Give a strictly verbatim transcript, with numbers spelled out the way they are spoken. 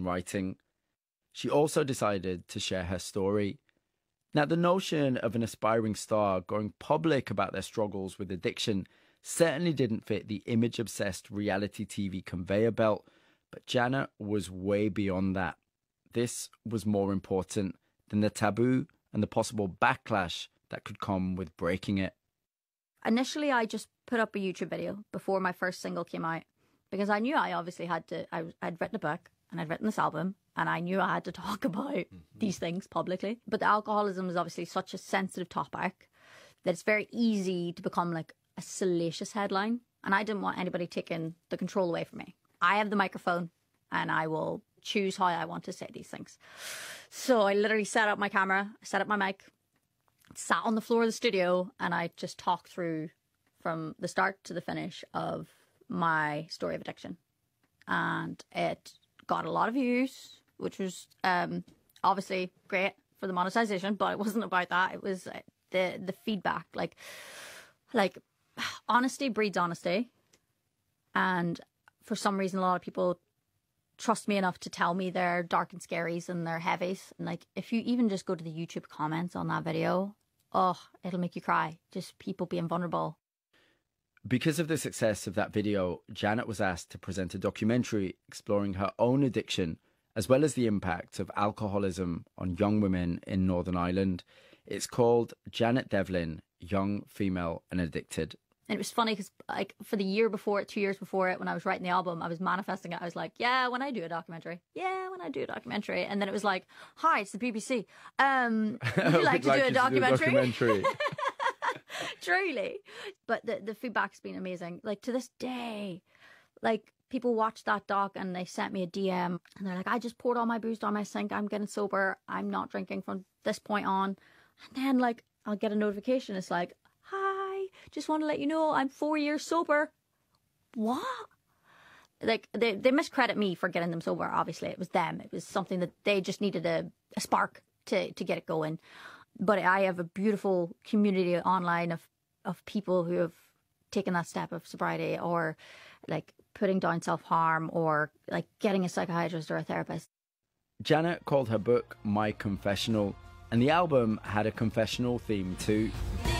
own writing. She also decided to share her story. Now, the notion of an aspiring star going public about their struggles with addiction certainly didn't fit the image-obsessed reality T V conveyor belt, but Janet was way beyond that. This was more important than the taboo and the possible backlash that could come with breaking it. Initially, I just put up a YouTube video before my first single came out because I knew I obviously had to, I, I'd written a book and I'd written this album and I knew I had to talk about mm-hmm. these things publicly. But the alcoholism is obviously such a sensitive topic that it's very easy to become like a salacious headline. And I didn't want anybody taking the control away from me. I have the microphone and I will choose how I want to say these things. So I literally set up my camera, set up my mic, sat on the floor of the studio, and I just talked through from the start to the finish of my story of addiction. And it got a lot of views, which was um, obviously great for the monetization, but it wasn't about that. It was the the feedback. Like, like honesty breeds honesty. And for some reason, a lot of people trust me enough to tell me their dark and scaries and their heavies. And like, if you even just go to the YouTube comments on that video, oh, it'll make you cry. Just people being vulnerable. Because of the success of that video, Janet was asked to present a documentary exploring her own addiction, as well as the impact of alcoholism on young women in Northern Ireland. It's called Janet Devlin, Young, Female and Addicted. And it was funny because like for the year before it, two years before it, when I was writing the album, I was manifesting it. I was like, yeah, when I do a documentary. Yeah, when I do a documentary. And then it was like, hi, it's the B B C. Um, would you like to like do a documentary? Do a documentary. Truly. But the, the feedback's been amazing. Like to this day, like people watch that doc and they sent me a D M and they're like, I just poured all my booze down my sink. I'm getting sober. I'm not drinking from this point on. And then like I'll get a notification. It's like, hi, just want to let you know I'm four years sober. What? Like they, they miscredit me for getting them sober. Obviously it was them. It was something that they just needed a, a spark to, to get it going. But I have a beautiful community online of, of people who have taken that step of sobriety or like putting down self-harm or like getting a psychiatrist or a therapist. Janet called her book My Confessional, and the album had a confessional theme too.